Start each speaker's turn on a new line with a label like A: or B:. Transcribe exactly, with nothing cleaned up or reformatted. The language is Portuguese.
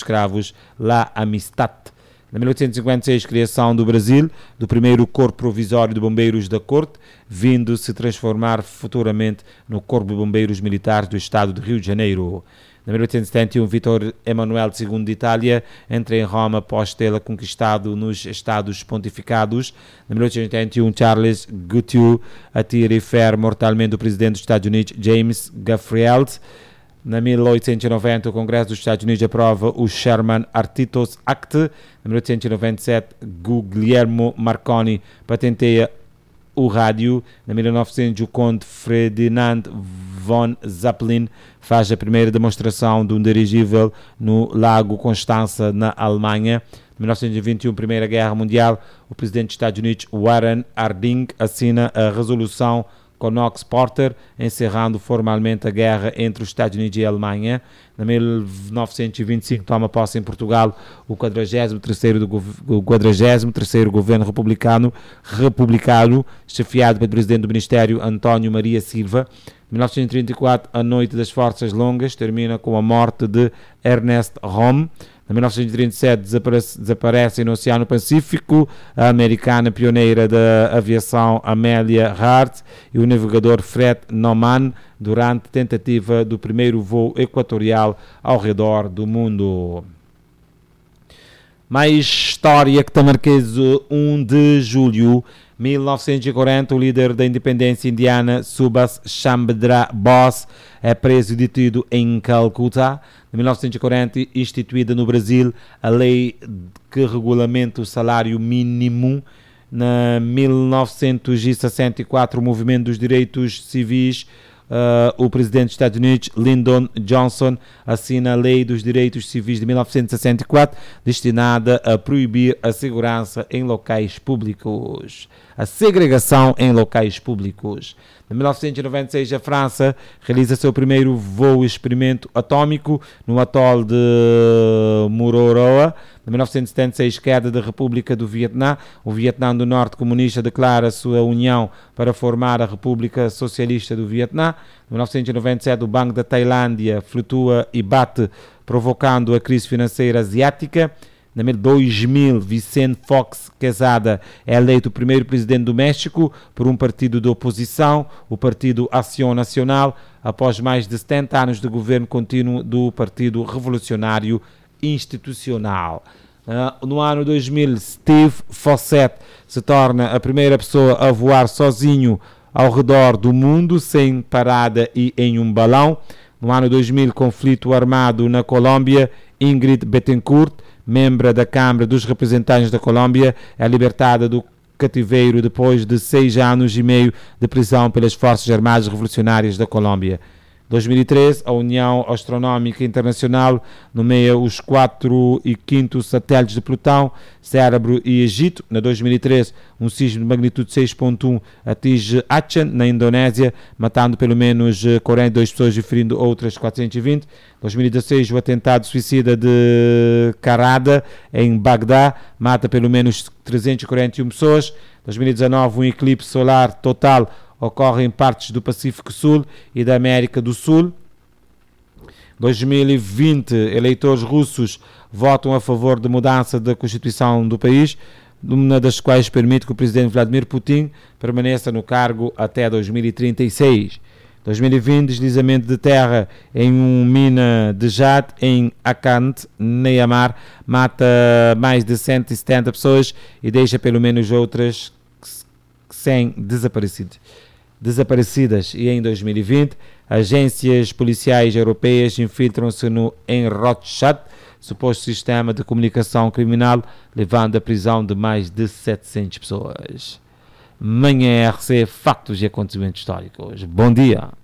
A: escravos, La Amistad. Em mil oitocentos e cinquenta e seis, criação do Brasil, do primeiro Corpo Provisório de Bombeiros da Corte, vindo se transformar futuramente no Corpo de Bombeiros Militares do Estado de Rio de Janeiro. Em mil oitocentos e setenta e um, Vítor Emanuel segundo de Itália entra em Roma após tê-la conquistado nos Estados Pontificados. Em mil oitocentos e oitenta e um, Charles Goodyear atira e fere mortalmente o presidente dos Estados Unidos, James Garfield. Em mil oitocentos e noventa, o Congresso dos Estados Unidos aprova o Sherman Artitos Act. Em mil oitocentos e noventa e sete, Guglielmo Marconi patenteia o rádio. Em mil e novecentos, o conde Ferdinand von Zeppelin faz a primeira demonstração de um dirigível no Lago Constança, na Alemanha. Em mil novecentos e vinte e um, Primeira Guerra Mundial, o presidente dos Estados Unidos, Warren Harding, assina a resolução Knox-Porter, encerrando formalmente a guerra entre os Estados Unidos e a Alemanha. Em mil novecentos e vinte e cinco, toma posse em Portugal o quadragésimo terceiro, do, o quadragésimo terceiro governo republicano, republicano, chefiado pelo presidente do Ministério, António Maria Silva. Em mil novecentos e trinta e quatro, a Noite das Forças Longas termina com a morte de Ernest Röhm. Em mil novecentos e trinta e sete, desaparece, desaparece no Oceano Pacífico a americana pioneira da aviação Amelia Earhart e o navegador Fred Naumann durante tentativa do primeiro voo equatorial ao redor do mundo. Mais história que tamarquês um de julho de mil novecentos e quarenta, o líder da independência indiana, Subhas Chandra Bose, é preso e detido em Calcutá. Em mil novecentos e quarenta, instituída no Brasil a lei que regulamenta o salário mínimo. Na mil novecentos e sessenta e quatro, o movimento dos direitos civis, Uh, o presidente dos Estados Unidos, Lyndon Johnson, assina a Lei dos Direitos Civis de mil novecentos e sessenta e quatro, destinada a proibir a segurança em locais públicos, a segregação em locais públicos. Em mil novecentos e noventa e seis, a França realiza seu primeiro voo experimento atômico no atol de Mururoa. Em mil novecentos e setenta e seis, queda da República do Vietnã. O Vietnã do Norte comunista declara sua união para formar a República Socialista do Vietnã. Em mil novecentos e noventa e sete, o Banco da Tailândia flutua e bate, provocando a crise financeira asiática. Em dois mil, Vicente Fox Quezada é eleito o primeiro presidente do México por um partido de oposição, o Partido Acción Nacional, após mais de setenta anos de governo contínuo do Partido Revolucionário Institucional. Uh, no ano dois mil, Steve Fossett se torna a primeira pessoa a voar sozinho ao redor do mundo, sem parada e em um balão. No ano dois mil, conflito armado na Colômbia, Ingrid Betancourt, membro da Câmara dos Representantes da Colômbia, é libertada do cativeiro depois de seis anos e meio de prisão pelas Forças Armadas Revolucionárias da Colômbia. Em dois mil e treze, a União Astronómica Internacional nomeia os quatro e quinto satélites de Plutão, Cérebro e Egito. Na dois mil e treze, um sismo de magnitude seis ponto um atinge Aceh, na Indonésia, matando pelo menos quarenta e duas pessoas e ferindo outras quatrocentos e vinte. Em dois mil e dezesseis, o atentado suicida de Karada, em Bagdá, mata pelo menos trezentas e quarenta e uma pessoas. Em dois mil e dezanove, um eclipse solar total ocorre em partes do Pacífico Sul e da América do Sul. dois mil e vinte, eleitores russos votam a favor da mudança da Constituição do país, uma das quais permite que o presidente Vladimir Putin permaneça no cargo até dois mil e trinta e seis. dois mil e vinte, deslizamento de terra em uma mina de jade em Akant, Myanmar, mata mais de cento e setenta pessoas e deixa pelo menos outras cem desaparecidas. desaparecidas. E em dois mil e vinte, agências policiais europeias infiltram-se no Enrochat, suposto sistema de comunicação criminal, levando à prisão de mais de setecentas pessoas. Manhã R C, factos e acontecimentos históricos. Bom dia.